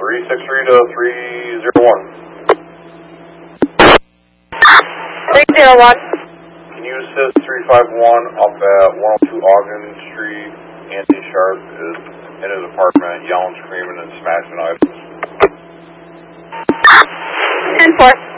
363 to 301. 301. Can you assist 351 up at 102 Ogden Street? Anthony Sharp is in his apartment, yelling, screaming, and smashing items. 10-4.